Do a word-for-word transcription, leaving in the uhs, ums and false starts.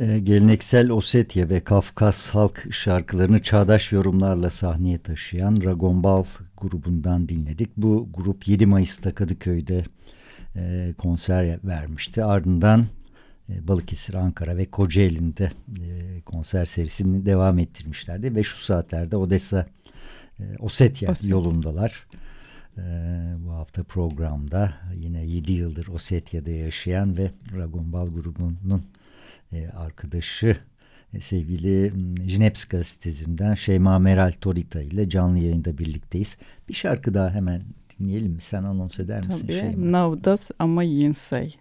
e, geleneksel Ossetya ve Kafkas halk şarkılarını çağdaş yorumlarla sahneye taşıyan Ragombal grubundan dinledik. Bu grup yedi Mayıs'ta Kadıköy'de e, konser vermişti. Ardından e, Balıkesir, Ankara ve Kocaeli'nde e, konser serisini devam ettirmişlerdi ve şu saatlerde Odessa, e, Ossetya Ossetya yolundalar. E, bu hafta programda yine yedi yıldır Ossetya'da yaşayan ve Ragombal grubunun e, arkadaşı e, sevgili Jineps gazetesinden Şeyma Meral Torita ile canlı yayında birlikteyiz. Bir şarkı daha hemen dinleyelim mi? Sen anons eder misin Tabii. Şeyma? Naudas ama Yinsey.